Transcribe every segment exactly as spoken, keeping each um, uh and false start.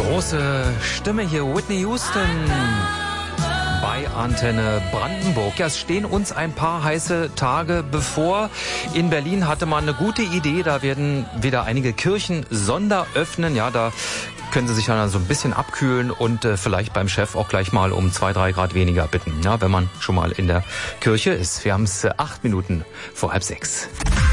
Große Stimme hier, Whitney Houston bei Antenne Brandenburg. Ja, es stehen uns ein paar heiße Tage bevor. In Berlin hatte man eine gute Idee, da werden wieder einige Kirchen Sonder öffnen. Ja, da können Sie sich dann so ein bisschen abkühlen und äh, vielleicht beim Chef auch gleich mal um zwei, drei Grad weniger bitten, ja, wenn man schon mal in der Kirche ist. Wir haben es äh, acht Minuten vor halb sechs.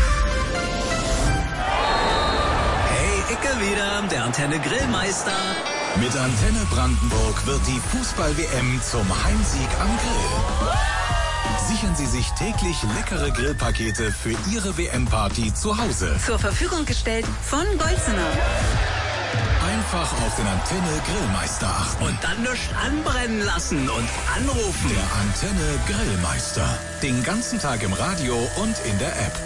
Wieder der Antenne Grillmeister. Mit Antenne Brandenburg wird die Fußball-W M zum Heimsieg am Grill. Sichern Sie sich täglich leckere Grillpakete für Ihre W M-Party zu Hause. Zur Verfügung gestellt von Golzener. Einfach auf den Antenne Grillmeister achten. Und dann nichts anbrennen lassen und anrufen. Der Antenne Grillmeister. Den ganzen Tag im Radio und in der App.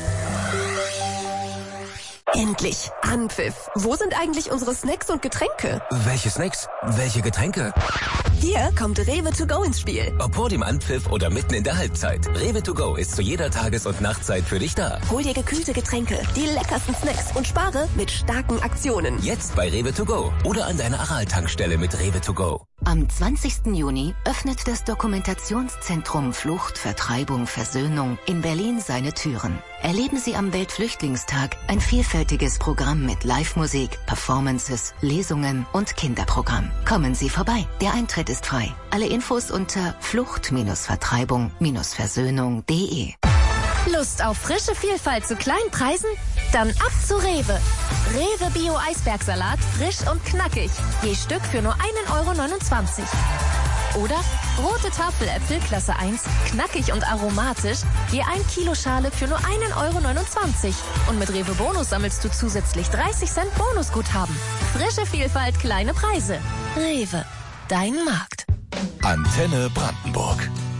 Endlich! Anpfiff! Wo sind eigentlich unsere Snacks und Getränke? Welche Snacks? Welche Getränke? Hier kommt Rewe to go ins Spiel. Ob vor dem Anpfiff oder mitten in der Halbzeit. Rewe to go ist zu jeder Tages- und Nachtzeit für dich da. Hol dir gekühlte Getränke, die leckersten Snacks und spare mit starken Aktionen. Jetzt bei Rewe to go oder an deiner Aral-Tankstelle mit Rewe to go. Am zwanzigsten Juni öffnet das Dokumentationszentrum Flucht, Vertreibung, Versöhnung in Berlin seine Türen. Erleben Sie am Weltflüchtlingstag ein vielfältiges Programm mit Live-Musik, Performances, Lesungen und Kinderprogramm. Kommen Sie vorbei. Der Eintritt ist frei. Alle Infos unter flucht Vertreibung Versöhnung punkt de. Lust auf frische Vielfalt zu kleinen Preisen? Dann ab zu Rewe. Rewe Bio Eisbergsalat, frisch und knackig. Je Stück für nur ein Euro neunundzwanzig. Oder rote Tafeläpfel Klasse eins, knackig und aromatisch, je ein Kilo Schale für nur ein Euro neunundzwanzig. Und mit Rewe Bonus sammelst du zusätzlich dreißig Cent Bonusguthaben. Frische Vielfalt, kleine Preise. Rewe, dein Markt. Antenne Brandenburg.